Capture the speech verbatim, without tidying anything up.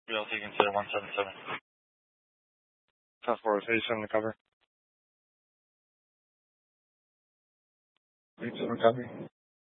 Real taken to one seven seven. Tough rotation to cover. Reach and recovery.